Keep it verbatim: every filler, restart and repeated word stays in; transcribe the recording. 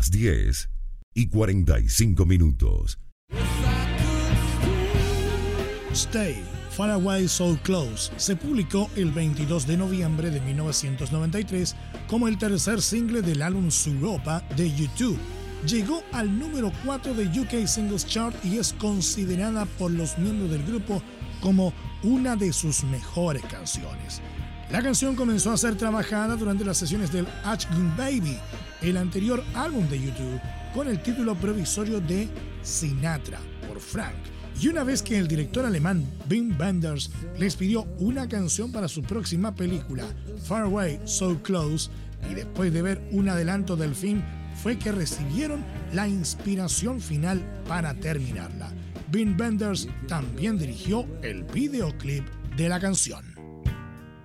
las diez y cuarenta y cinco minutos. Stay, Far Away, So Close se publicó el veintidós de noviembre de mil novecientos noventa y tres como el tercer single del álbum Suropa de U dos. Llegó al número cuatro de U K Singles Chart y es considerada por los miembros del grupo como una de sus mejores canciones. La canción comenzó a ser trabajada durante las sesiones del Ashgun Baby, el anterior álbum de U dos, con el título provisorio de Sinatra por Frank. Y una vez que el director alemán Wim Wenders les pidió una canción para su próxima película, Far Away, So Close, y después de ver un adelanto del film, fue que recibieron la inspiración final para terminarla. Wim Wenders también dirigió el videoclip de la canción.